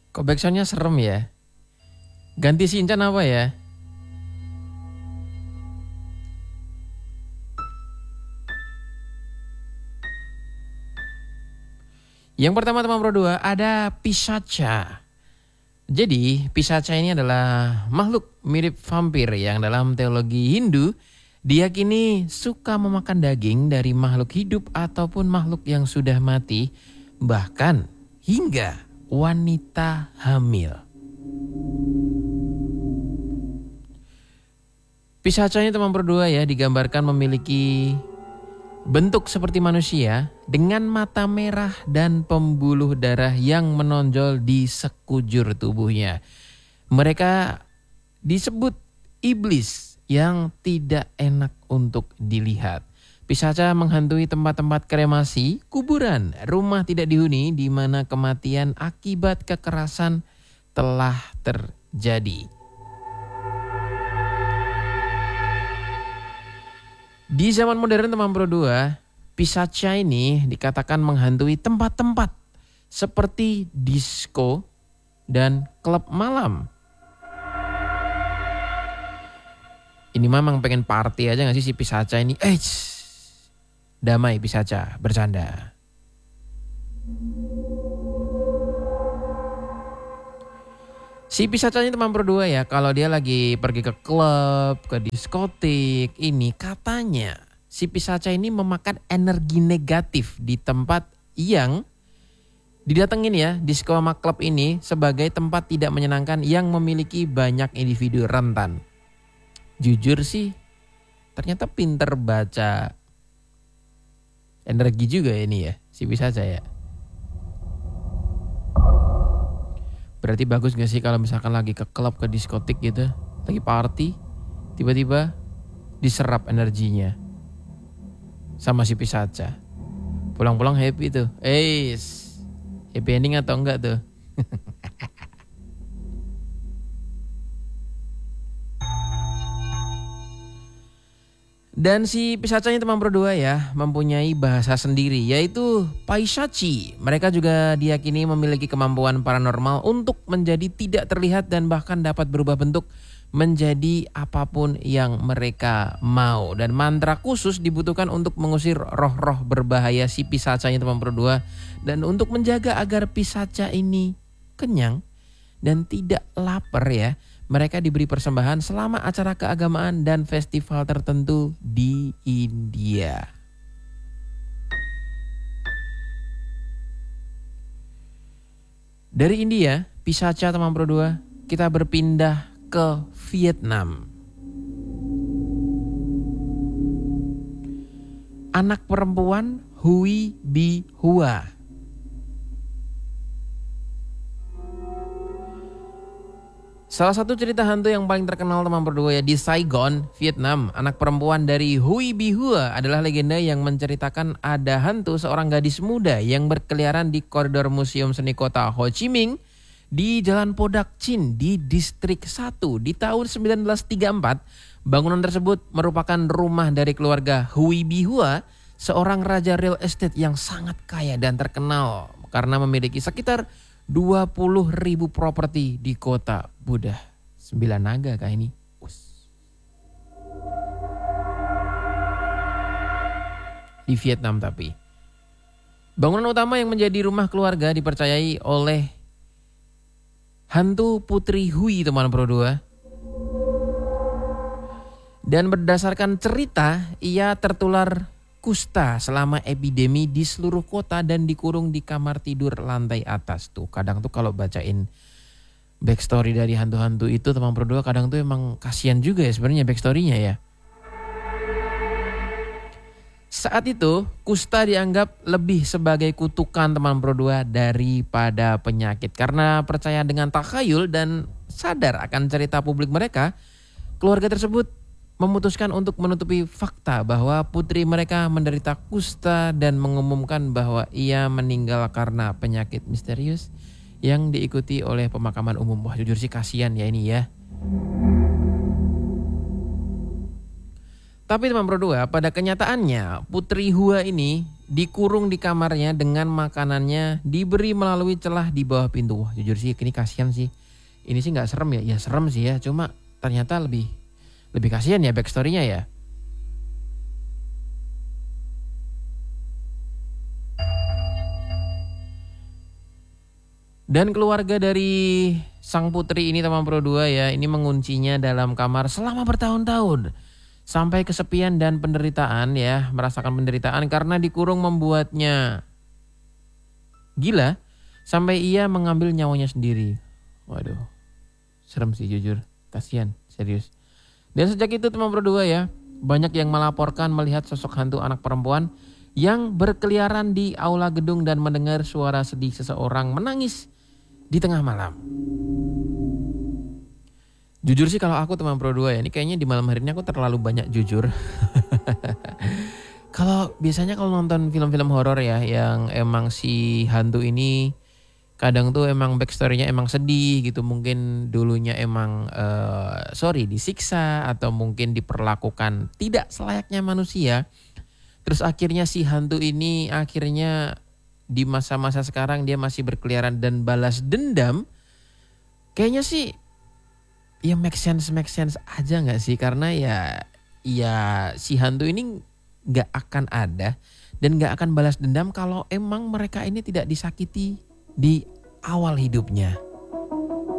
Kok backsoundnya serem ya? Ganti Shinchan apa ya? Yang pertama teman Pro 2 ada Pisacha. Jadi Pisacha ini adalah makhluk mirip vampir yang dalam teologi Hindu diyakini suka memakan daging dari makhluk hidup ataupun makhluk yang sudah mati, bahkan hingga wanita hamil. Pisacha ini teman Pro 2 ya digambarkan memiliki bentuk seperti manusia dengan mata merah dan pembuluh darah yang menonjol di sekujur tubuhnya. Mereka disebut iblis yang tidak enak untuk dilihat. Pisacha menghantui tempat-tempat kremasi, kuburan, rumah tidak dihuni di mana kematian akibat kekerasan telah terjadi. Di zaman modern teman Pro 2, Pisacha ini dikatakan menghantui tempat-tempat seperti disco dan klub malam. Ini memang pengen party aja gak sih si Pisacha ini? Damai Pisacha, bercanda. Si Pisacha ini teman Pro 2 ya, kalau dia lagi pergi ke klub, ke diskotik, ini katanya si Pisacha ini memakan energi negatif di tempat yang didatengin ya, disco sama klub ini sebagai tempat tidak menyenangkan yang memiliki banyak individu rentan. Jujur sih, ternyata pinter baca energi juga ini ya, si Pisacha ya. Berarti bagus gak sih kalau misalkan lagi ke klub, ke diskotik gitu, lagi party, tiba-tiba diserap energinya sama si Pisacha. Pulang-pulang happy tuh. Happy ending atau enggak tuh? Dan si Pisacha ini teman Pro 2 ya mempunyai bahasa sendiri yaitu Paisachi. Mereka juga diyakini memiliki kemampuan paranormal untuk menjadi tidak terlihat dan bahkan dapat berubah bentuk menjadi apapun yang mereka mau. Dan mantra khusus dibutuhkan untuk mengusir roh-roh berbahaya si Pisacha ini teman Pro 2. Dan untuk menjaga agar Pisacha ini kenyang dan tidak lapar ya, mereka diberi persembahan selama acara keagamaan dan festival tertentu di India. Dari India, Pisacha teman Pro 2, kita berpindah ke Vietnam. Anak perempuan Huy Bi Hua. Salah satu cerita hantu yang paling terkenal teman Pro 2 ya di Saigon, Vietnam. Anak perempuan dari Huy Bi Hua adalah legenda yang menceritakan ada hantu seorang gadis muda yang berkeliaran di koridor Museum Seni Kota Ho Chi Minh di Jalan Podak Chin di Distrik 1 di tahun 1934. Bangunan tersebut merupakan rumah dari keluarga Huy Bi Hua, seorang raja real estate yang sangat kaya dan terkenal karena memiliki sekitar 20.000 properti di kota Buddha. 9 naga kah ini? Di Vietnam tapi. Bangunan utama yang menjadi rumah keluarga dipercayai oleh hantu Putri Huy teman Pro 2. Dan berdasarkan cerita, ia tertular kusta selama epidemi di seluruh kota dan dikurung di kamar tidur lantai atas. Tuh kadang tuh kalau bacain backstory dari hantu-hantu itu teman Pro 2 kadang tuh emang kasihan juga ya sebenarnya backstorynya ya. Saat itu kusta dianggap lebih sebagai kutukan teman Pro 2 daripada penyakit. Karena percaya dengan takhayul dan sadar akan cerita publik mereka, keluarga tersebut memutuskan untuk menutupi fakta bahwa putri mereka menderita kusta dan mengumumkan bahwa ia meninggal karena penyakit misterius yang diikuti oleh pemakaman umum. Wah jujur sih kasihan ya ini ya. Tapi teman Pro 2, pada kenyataannya Putri Hua ini dikurung di kamarnya dengan makanannya diberi melalui celah di bawah pintu. Wah jujur sih ini kasihan sih. Ini sih nggak serem ya, ya serem sih ya. Cuma ternyata lebih kasihan ya backstory-nya ya. Dan keluarga dari sang putri ini teman Pro 2 ya, ini menguncinya dalam kamar selama bertahun-tahun. Sampai kesepian dan penderitaan ya, merasakan penderitaan karena dikurung membuatnya gila. Sampai ia mengambil nyawanya sendiri. Waduh, serem sih jujur, kasihan, serius. Dan sejak itu teman Pro 2 ya, banyak yang melaporkan melihat sosok hantu anak perempuan yang berkeliaran di aula gedung dan mendengar suara sedih seseorang menangis di tengah malam. Jujur sih kalau aku teman Pro 2 ya, ini kayaknya di malam hari ini aku terlalu banyak jujur. Kalau biasanya kalau nonton film-film horor ya yang emang si hantu ini kadang tuh emang backstory-nya emang sedih gitu. Mungkin dulunya emang disiksa atau mungkin diperlakukan tidak selayaknya manusia. Terus akhirnya si hantu ini akhirnya di masa-masa sekarang dia masih berkeliaran dan balas dendam. Kayaknya sih ya make sense aja gak sih? Karena ya si hantu ini gak akan ada dan gak akan balas dendam kalau emang mereka ini tidak disakiti di awal hidupnya.